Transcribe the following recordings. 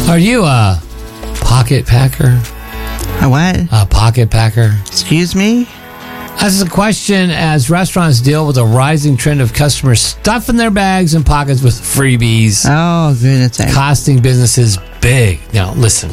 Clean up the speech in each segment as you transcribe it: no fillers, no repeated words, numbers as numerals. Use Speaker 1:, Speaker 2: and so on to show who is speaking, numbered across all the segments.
Speaker 1: Are you a pocket packer?
Speaker 2: A what?
Speaker 1: A pocket packer?
Speaker 2: Excuse me?
Speaker 1: That's a question as restaurants deal with a rising trend of customers stuffing their bags and pockets with freebies,
Speaker 2: Oh, goodness.
Speaker 1: costing businesses big. Now, listen,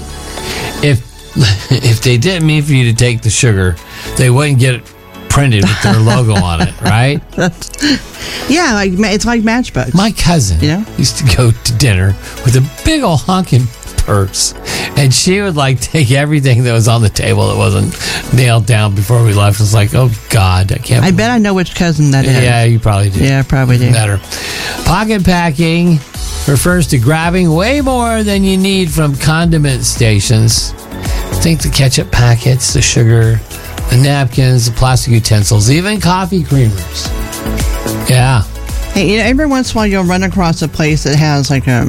Speaker 1: if they didn't mean for you to take the sugar, they wouldn't get it printed with their logo on it, right?
Speaker 2: Yeah, it's like Matchbooks.
Speaker 1: My cousin used to go to dinner with a big old honking purse, and she would take everything that was on the table that wasn't nailed down before we left. It was like, oh God, I can't.
Speaker 2: I bet I know which cousin that is.
Speaker 1: Yeah, you probably do.
Speaker 2: Yeah, probably do.
Speaker 1: Better. Pocket packing refers to grabbing way more than you need from condiment stations. Think the ketchup packets, the sugar, the napkins, the plastic utensils, even coffee creamers. Yeah.
Speaker 2: Hey, every once in a while you'll run across a place that has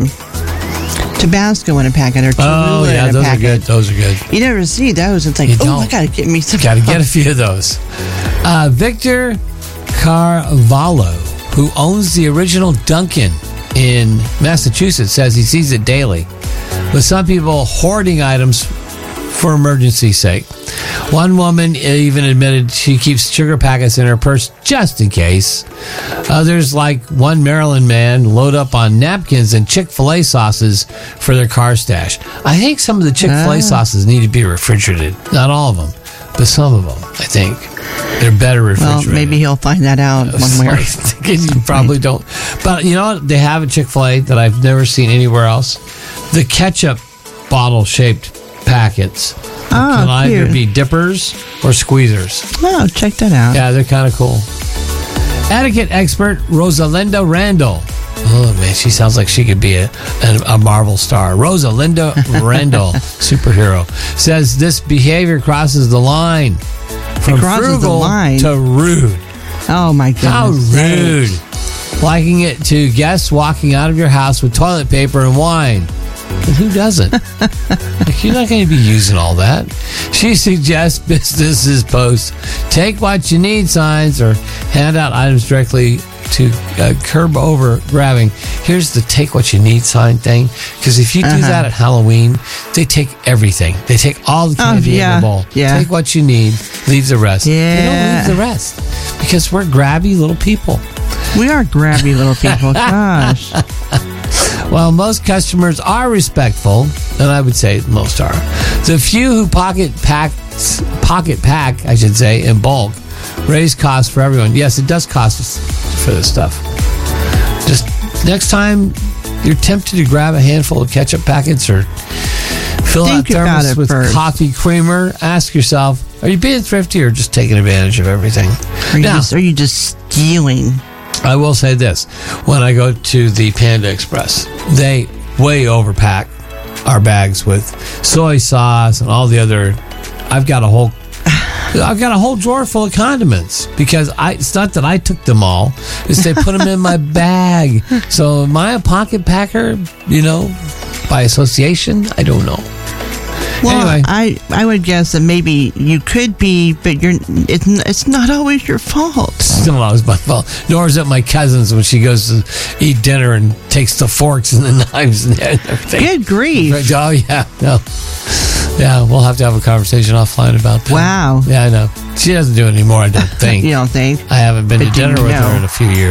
Speaker 2: Tabasco in a packet or Cholula in a
Speaker 1: those
Speaker 2: packet.
Speaker 1: are good. Those are good.
Speaker 2: You never see those. It's like, I gotta get me some.
Speaker 1: Got to get a few of those. Victor Carvalho, who owns the original Dunkin' in Massachusetts, says he sees it daily, with some people hoarding items for emergency's sake. One woman even admitted she keeps sugar packets in her purse just in case. Others, like one Maryland man, load up on napkins and Chick-fil-A sauces for their car stash. I think some of the Chick-fil-A sauces need to be refrigerated. Not all of them, but some of them, I think. They're better refrigerated.
Speaker 2: Well, maybe he'll find that out one way.
Speaker 1: You probably don't. But you know what? They have at Chick-fil-A that I've never seen anywhere else. The ketchup bottle-shaped packets can either be dippers or squeezers.
Speaker 2: Oh, check that out.
Speaker 1: Yeah, they're kind of cool. Etiquette expert Rosalinda Randall. Oh, man, she sounds like she could be a Marvel star. Rosalinda Randall, superhero, says this behavior crosses the line from frugal to rude.
Speaker 2: Oh, my goodness.
Speaker 1: How rude. Liking it to guests walking out of your house with toilet paper and wine. But who doesn't? You're not going to be using all that. She suggests businesses post take what you need signs or hand out items directly to curb over grabbing. Here's the take what you need sign thing. Because if you do that at Halloween, they take everything. They take all the candy in the bowl.
Speaker 2: Yeah.
Speaker 1: Take what you need, leave the rest.
Speaker 2: Yeah.
Speaker 1: They don't leave the rest. Because we're grabby little people.
Speaker 2: We are grabby little people. Gosh.
Speaker 1: While most customers are respectful, and I would say most are, the few who pocket pack, I should say, in bulk, raise costs for everyone. Yes, it does cost us for this stuff. Just next time you're tempted to grab a handful of ketchup packets or fill out thermos with coffee creamer, ask yourself, are you being thrifty or just taking advantage of everything?
Speaker 2: Are you just stealing?
Speaker 1: I will say this. When I go to the Panda Express, they way overpack our bags with soy sauce and all the other. I've got a whole drawer full of condiments because it's not that I took them all. It's they put them in my bag. So am I a pocket packer, by association? I don't know.
Speaker 2: Well,
Speaker 1: anyway.
Speaker 2: I would guess that maybe you could be, but it's not always your fault.
Speaker 1: It's not always my fault. Nor is it my cousin's when she goes to eat dinner and takes the forks and the knives and everything.
Speaker 2: Good grief.
Speaker 1: Oh, yeah. No. Yeah, we'll have to have a conversation offline about that.
Speaker 2: Wow.
Speaker 1: Yeah, I know. She doesn't do it anymore, I don't think.
Speaker 2: You don't think?
Speaker 1: I haven't been to dinner with her in a few years.